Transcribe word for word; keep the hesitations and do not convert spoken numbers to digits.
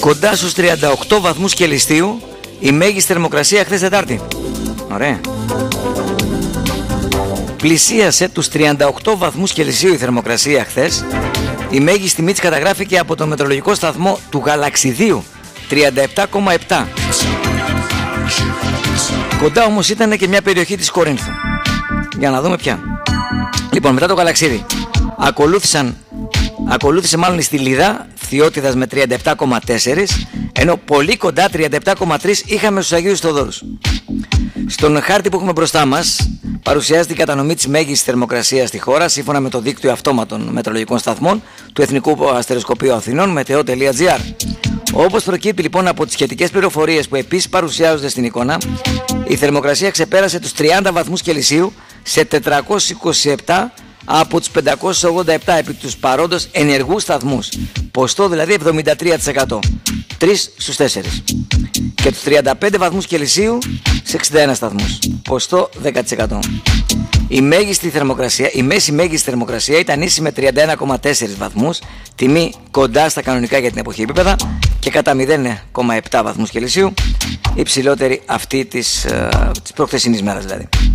κοντά στους τριάντα οκτώ βαθμούς Κελσίου η μέγιστη θερμοκρασία χθες Τετάρτη. Ωραία. Πλησίασε τους τριάντα οκτώ βαθμούς Κελσίου η θερμοκρασία χθες. Η μέγιστη τιμή της καταγράφηκε από το μετεωρολογικό σταθμό του Γαλαξιδίου, τριάντα επτά κόμμα επτά. Κοντά όμως ήταν και μια περιοχή της Κορίνθου. Για να δούμε ποια. Λοιπόν, μετά το Γαλαξίδι ακολούθησαν, ακολούθησε μάλλον η Στυλίδα Θειότιδας με τριάντα επτά κόμμα τέσσερα, ενώ πολύ κοντά τριάντα επτά κόμμα τρία είχαμε στους Αγίους Θοδόρους. Στον χάρτη που έχουμε μπροστά μας παρουσιάζεται η κατανομή της μέγιστης θερμοκρασίας στη χώρα σύμφωνα με το δίκτυο αυτόματων μετεωρολογικών σταθμών του Εθνικού Αστεροσκοπείου Αθηνών μετεο τελεία τζι άρ. Όπως προκύπτει λοιπόν από τις σχετικές πληροφορίες που επίσης παρουσιάζονται στην εικόνα, η θερμοκρασία ξεπέρασε τους τριάντα βαθμούς Κελσίου σε τετρακόσιους είκοσι επτά από τους πεντακόσιους ογδόντα επτά επί τους παρόντος ενεργούς σταθμούς, ποστό δηλαδή εβδομήντα τρία τοις εκατό, τρεις στους τέσσερις, και τους τριάντα πέντε βαθμούς Κελσίου σε εξήντα ένα σταθμούς, ποστό δέκα τοις εκατό. Η, μέγιστη θερμοκρασία, η μέση μέγιστη θερμοκρασία ήταν ίση με τριάντα ένα κόμμα τέσσερα βαθμούς, τιμή κοντά στα κανονικά για την εποχή επίπεδα, και κατά μηδέν κόμμα επτά βαθμούς Κελσίου υψηλότερη αυτή της, uh, της προχθεσινής μέρας δηλαδή.